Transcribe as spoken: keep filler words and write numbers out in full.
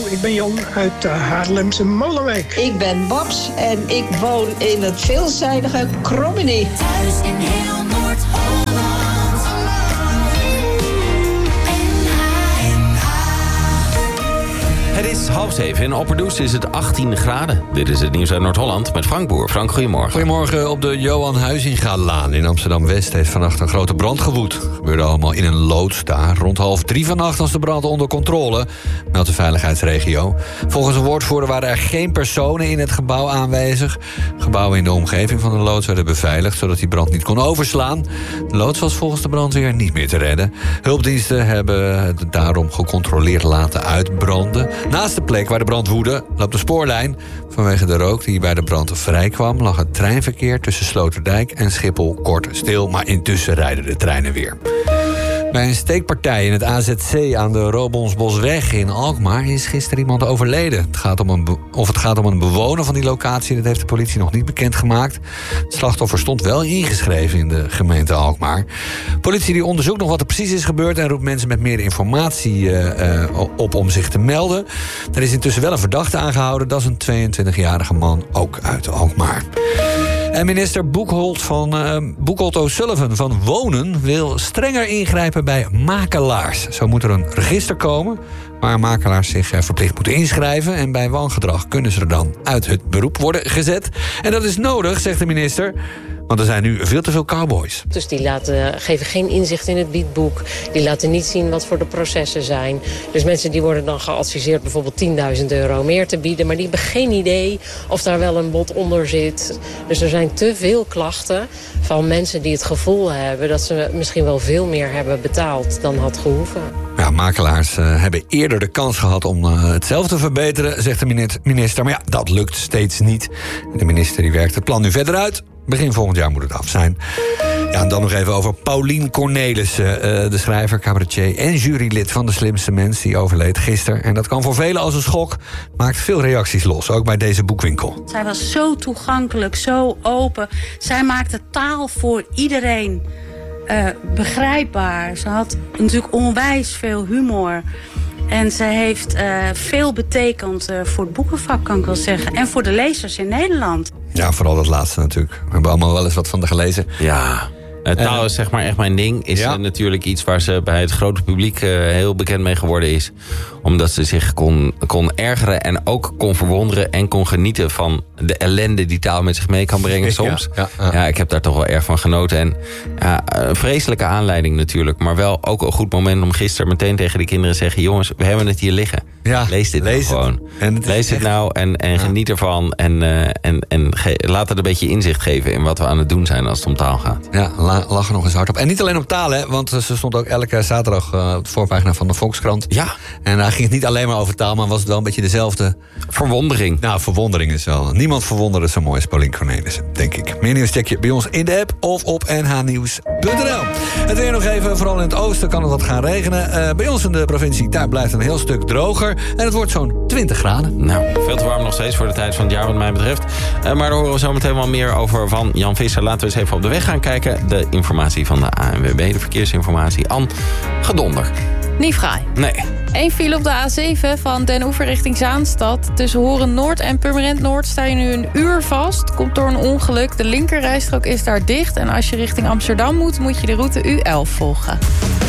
ik ben Jan uit de Haarlemse Molenwijk. Ik ben Babs en ik woon in het veelzijdige Krommenie. Thuis in heel Noord-Holland. Het is half zeven. In Opperdoes is het achttien graden. Dit is het nieuws uit Noord-Holland met Frank Boer. Frank, goedemorgen. Goedemorgen. Op de Johan Huizingalaan in Amsterdam-West heeft vannacht een grote brand gewoed. Het gebeurde allemaal in een loods daar. Rond half drie vannacht was de brand onder controle, meldt de veiligheidsregio. Volgens een woordvoerder waren er geen personen in het gebouw aanwezig. Gebouwen in de omgeving van de loods werden beveiligd, zodat die brand niet kon overslaan. De loods was volgens de brandweer niet meer te redden. Hulpdiensten hebben het daarom gecontroleerd laten uitbranden. Naast de plek waar de brand woedde loopt de spoorlijn. Vanwege de rook die bij de brand vrijkwam lag het treinverkeer tussen Sloterdijk en Schiphol kort stil. Maar intussen rijden de treinen weer. Bij een steekpartij in het A Z C aan de Robonsbosweg in Alkmaar is gisteren iemand overleden. Het gaat om een be- of het gaat om een bewoner van die locatie, dat heeft de politie nog niet bekendgemaakt. Het slachtoffer stond wel ingeschreven in de gemeente Alkmaar. Politie die onderzoekt nog wat er precies is gebeurd en roept mensen met meer informatie uh, uh, op om zich te melden. Er is intussen wel een verdachte aangehouden, dat is een tweeëntwintigjarige man, ook uit Alkmaar. En minister Boekholt van uh, Boekholt O'Sullivan van Wonen wil strenger ingrijpen bij makelaars. Zo moet er een register komen waar makelaars zich uh, verplicht moeten inschrijven. En bij wangedrag kunnen ze er dan uit het beroep worden gezet. En dat is nodig, zegt de minister, want er zijn nu veel te veel cowboys. Dus die laten, geven geen inzicht in het biedboek. Die laten niet zien wat voor de processen zijn. Dus mensen die worden dan geadviseerd bijvoorbeeld tienduizend euro meer te bieden. Maar die hebben geen idee of daar wel een bod onder zit. Dus er zijn te veel klachten van mensen die het gevoel hebben dat ze misschien wel veel meer hebben betaald dan had gehoeven. Ja, makelaars uh, hebben eerder de kans gehad om uh, het zelf te verbeteren, zegt de minister. Maar ja, dat lukt steeds niet. De minister die werkt het plan nu verder uit. Begin volgend jaar moet het af zijn. Ja, en dan nog even over Paulien Cornelissen. Uh, de schrijver, cabaretier en jurylid van De Slimste Mens. Die overleed gisteren. En dat kan voor velen als een schok. Maakt veel reacties los, ook bij deze boekwinkel. Zij was zo toegankelijk, zo open. Zij maakte taal voor iedereen uh, begrijpbaar. Ze had natuurlijk onwijs veel humor. En ze heeft uh, veel betekend uh, voor het boekenvak, kan ik wel zeggen. En voor de lezers in Nederland. Ja, vooral dat laatste natuurlijk. We hebben allemaal wel eens wat van haar gelezen. Ja, uh, taal is zeg maar echt mijn ding. Is ja. uh, natuurlijk iets waar ze bij het grote publiek uh, heel bekend mee geworden is. Omdat ze zich kon, kon ergeren en ook kon verwonderen en kon genieten van de ellende die taal met zich mee kan brengen soms. Ja, ja, ja. ja ik heb daar toch wel erg van genoten. En ja, een vreselijke aanleiding natuurlijk. Maar wel ook een goed moment om gisteren meteen tegen de kinderen te zeggen: jongens, we hebben het hier liggen. Ja, lees dit lees nou gewoon. En het lees dit echt... nou en, en ja. geniet ervan. En, uh, en, en ge- laat het een beetje inzicht geven in wat we aan het doen zijn als het om taal gaat. Ja, la- lach er nog eens hard op. En niet alleen op taal, hè, want ze stond ook elke zaterdag uh, op de voorpagina van de Volkskrant. Ja. En daar ging het niet alleen maar over taal, maar was het wel een beetje dezelfde... Verwondering. Nou, verwondering is wel... Niemand verwonderde zo mooi als Paulien Cornelissen, denk ik. Meer nieuws check je bij ons in de app of op n h nieuws punt n l. Het weer nog even, vooral in het oosten kan het wat gaan regenen. Uh, bij ons in de provincie, daar blijft een heel stuk droger. En het wordt zo'n twintig graden. Nou, veel te warm nog steeds voor de tijd van het jaar wat mij betreft. Uh, maar daar horen we zo meteen wel meer over van Jan Visser. Laten we eens even op de weg gaan kijken. De informatie van de A N W B, de verkeersinformatie. An, gedonder. Niet fraai. Nee. Eén file op de A zeven van Den Oever richting Zaanstad. Tussen Horen Noord en Purmerend Noord sta je nu een uur vast. Komt door een ongeluk. De linkerrijstrook is daar dicht. En als je richting Amsterdam moet, moet je de route U elf volgen.